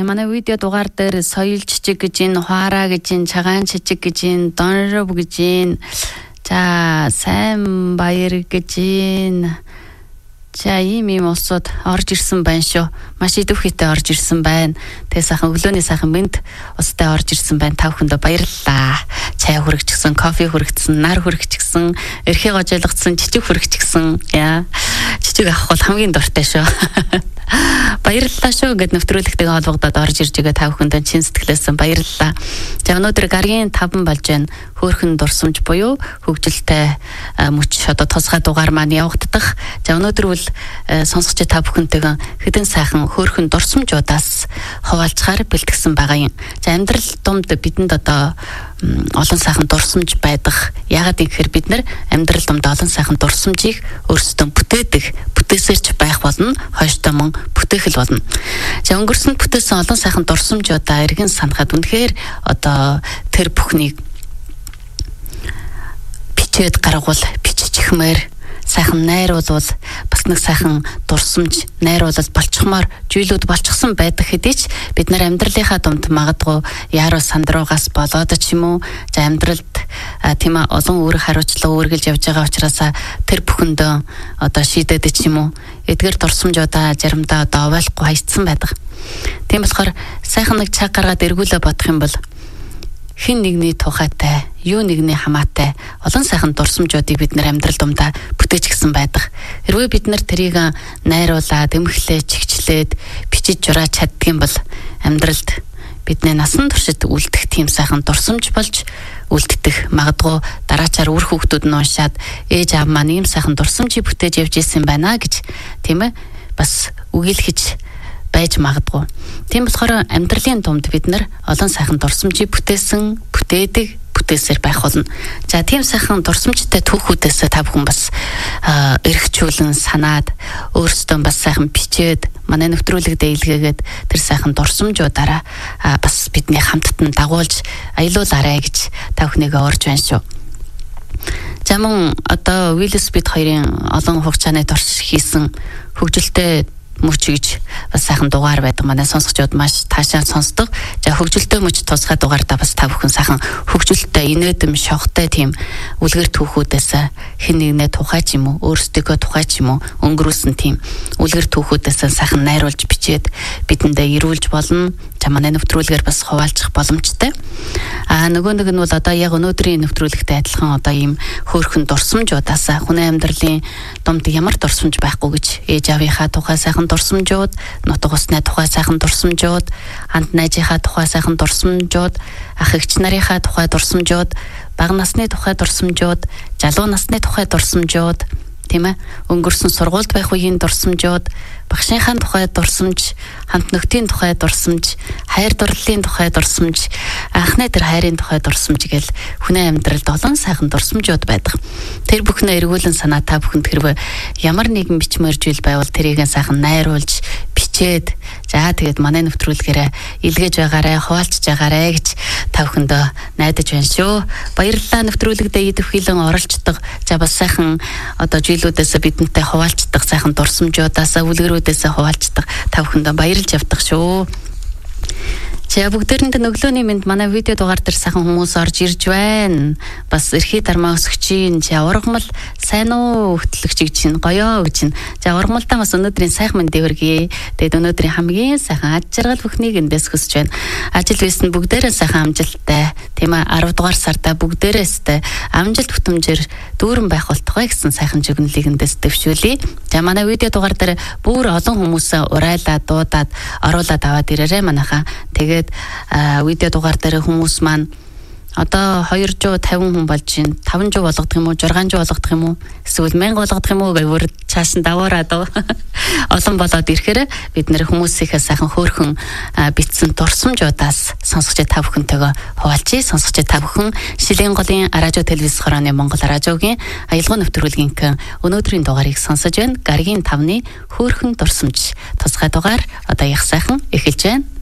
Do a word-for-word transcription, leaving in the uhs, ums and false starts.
манай видео дугаар дээр соёл жижиг гэж ин, хуараа гэж ин, чагаан жижиг гэж ин, донров гэж ин. За сайн баяр гэж ин. За ийм ийм улсууд орж ирсэн байна шүү. Маш идэвхтэй орж ирсэн байна. Тэгээ сайхан өглөөний сайхан мэд устай орж ирсэн байна. Та бүхэндээ баярлалаа. Чай хүрэгчсэн, кофе хүрэгчсэн, нар хүрэгчсэн, эрхээ гожойлгоцсон, жижиг хүрэгчсэн. Яа. Жижиг авах бол хамгийн дуртай шүү. Баярлалаа шүү гэд нэвтрүүлэгтэйгээ холбогдоод орж ирж байгаа та бүхэндээ чин сэтгэлээсээ баярлалаа. За өнөөдөр гаргийн таван болж байна. Хөөхөн дурсамж буюу хөгжилтэй мөч одоо тусгай дугаар маань явагдах. За өнөөдөр бол сонсогч та бүхэнтэйгээ хэдэн сайхан хөөхөн дурсамжуудаас хуваалцахаар бэлтгэсэн байгаа юм. За амьдрал думд бидэнд одоо олон сайхан дурсамж байдаг. Яагаад гэхээр бид нар амьдрал думд олон сайхан дурсамжийг өөрсдөө бүтээдэг, бүтээсэрч байх болно, хойштоо мөн бүтээх л болно. За өнгөрсөнд бүтээсэн олон сайхан дурсамжуудаа эргэн санахад үнэхээр одоо тэр бүхнийг бичээд гаргавал биччихмээр сайхан найруулвал бас нэг сайхан дурсамж найруулал болчихмоор зүйлүүд болчихсон байдаг хэдий ч бид нар амьдралынхаа дунд магадгүй яаруу сандруугаас болоод ч юм уу за амьдралд тийм ээ олон үүрэг хариуцлага үүргэлж явж байгаа учраас тэр бүхэндөө одоо шийдээд ч юм уу эдгээр дурсамжуудаа заримдаа одоо овоолохгүй хайцсан байдаг. Тийм болохоор сайхан нэг цаг гаргаад эргүүлээ бодох юм бол хин нэгний тухайтай, юу нэгний хамаатай олон сайхан дурсамжуудыг бид нар амьдрал дундаа бүтээж гисэн байдаг. Хэрвээ бид нар тэрийг найруулаад, эмхлээд, чигчлээд, бичиж жураад чаддгийм бол амьдралд бидний насан туршид үлдэх тийм сайхан дурсамж болж үлддэг. Магадгүй дараачаар үр хүүхдүүд нь уншаад ээж аав маань ийм сайхан дурсамжийг бүтээж явж исэн байна гэж тийм ээ бас үгийлгэж байж магадгүй. Тийм болохоор амьдралын дунд бид нар олон сайхан дурсамжийг бүтээсэн, бүтээдэг, бүтээсээр байх болно. За тийм сайхан дурсамжтай түүхүүдээс та бүхэн бас эргчүүлэн санаад өөрсдөө бас сайхан бичээд манай нэвтрүүлэгдээ илгээгээд тэр сайхан дурсамжуудаараа бас бидний хамтд нь дагуулж аялуулаарай гэж та бүхнийгээ урьж байна шүү. За мөн одоо Will Smith хоёрын олон хугацааны турш хийсэн хөгжилтэй мөч гэж бас сайхан дугаар байдаг. Манай сонсогчдод маш таашаал сонсдог. За хөгжилтэй мөч тусгай дугаартаа бас та бүхэн сайхан хөгжилтэй инээдэм шогтой тийм үлгэр түүхүүдээс хэн нэгнээ тухай ч юм уу, өөрсдөө тухай ч юм уу өнгөрүүлсэн тийм үлгэр түүхүүдээс сайхан найруулж бичээд бидэндээ ирүүлж болно. За манай нэвтрүүлгээр бас хуваалцах боломжтой. Аа нөгөө нэг нь бол одоо яг өнөөдрийн нэвтрүүлэгтэй адилхан одоо ийм хөөрхөн дурсамжуудаас хүний амьдралын дунд ямар дурсамж байхгүй гэж ээж аавынхаа тухай сайхан дурсамжууд, нутаг усны тухай сайхан дурсамжууд, ханд найзынхаа тухай сайхан дурсамжууд, ах эгч нарынхаа тухай дурсамжууд, бага насны тухай дурсамжууд, залуу насны тухай дурсамжууд, тийм ээ, өнгөрсөн сургуульд байх үеийн дурсамжууд, багшийнхаа тухай дурсамж, хамт нөхдийн тухай дурсамж, хайр дурлалын тухай дурсамж, анхны тэр хайрын тухай дурсамж гэл хүний амьдралд олон сайхан дурсамжууд байдаг. Тэр бүхнээ эргүүлэн санаа та бүхэнд хэрвээ ямар нэгэн бичмээр зүйл байвал тэрийг сайхан найруулж, бичээд за тэгээд манай нэвтрүүлгээрээ илгээж байгаарай, хуваалцж байгаарай гэж та бүхэндээ найдаж байна шүү. Баярлалаа нэвтрүүлэгдээ идэвхийлэн оролцдог. За бас сайхан одоо зүйлүүдээс бидэнтэй хуваалцдаг сайхан дурсамжуудаас үлгэрүүдээс хуваалцдаг та бүхэндээ баярлж явдаг шүү. За бүгдээрэнд нь өглөөний мэнд манай видео дугаар дээр сайхан хүмүүс орж ирж байна. Бас эрхий дармаа өсгөчийн. За ургамал сайн уу хөтлөгч гэж чинь гоёо гэж чинь. За ургамалтаа бас өнөөдрийн сайхан мэнд дэвэргье. Тэгээд өнөөдрийн хамгийн сайхан аж жаргал бүхнийг эндээс хүсэж байна. Ажил бизнес бүгдээрээ сайхан амжилттай. Тийм ээ арав дугаар сарда бүгдээрээстэй амжилт бүтэмжээр дүүрэн байх болтугай гэсэн сайхан жигнэлийг эндээс дэвшүүлье. За манай видео дугаар дээр бүр олон хүмүүс урайлаад дуудаад оруулаад аваад ирээрэй манайхаа. Тэгээд видео дугаар дээр хүмүүс маань одоо хоёр зуун тавин хүн болж байна. таван зуун болгох юм уу, зургаан зуун болгох юм уу, эсвэл мянга болгох юм уу гэвэр цааш нь даваараад олон болоод ирэхээр бид нэр хүмүүсийнхээ сайхан хөөрхөн битсэн дурсамжуудаас сонсогч та бүхэнтэйгээ хуваалцъя. Сонсогч та бүхэн Шилийн голын радио телевиз хорооны Монгол радиогийн аялал нэвтрүүлгийн өнөөдрийн дугаарыг сонсож байна. Гаргийн тавны хөөрхөн дурсамж тусгай дугаар одоо их сайхан эхэлж байна.